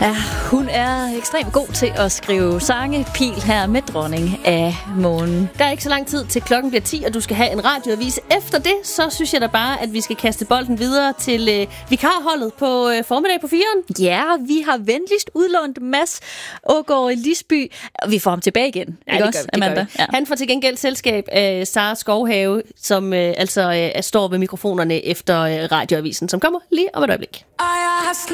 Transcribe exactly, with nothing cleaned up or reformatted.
Ja, hun er ekstremt god til at skrive sange. Pil her med Dronning af Månen. Der er ikke så lang tid til klokken bliver ti, og du skal have en radioavis. Efter det, så synes jeg da bare, at vi skal kaste bolden videre til øh, vikarholdet på øh, formiddag på firen. Ja, vi har venligst udlånt Mads Aagaard i Lisby, og vi får ham tilbage igen. Ja, ikke det gør også, vi, det Amanda? gør vi. Ja. Han får til gengæld selskab af Sara Skovhave, som øh, altså øh, står ved mikrofonerne efter øh, radioavisen, som kommer lige om et øjeblik.